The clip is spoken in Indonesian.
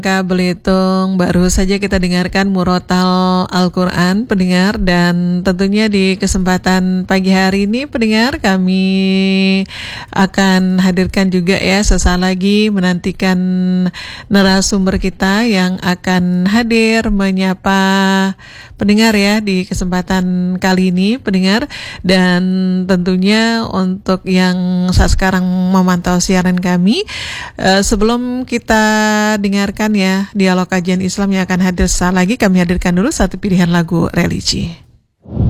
Kak Belitung, baru saja kita dengarkan murotal Al-Quran, pendengar, dan tentunya di kesempatan pagi hari ini, pendengar, kami akan hadirkan juga ya, sesaat lagi menantikan narasumber kita yang akan hadir menyapa pendengar ya di kesempatan kali ini, pendengar, dan tentunya untuk yang saat sekarang memantau siaran kami, sebelum kita dengarkan ya dialog kajian Islam yang akan hadir sesaat lagi, kami hadirkan dulu satu pilihan lagu religi.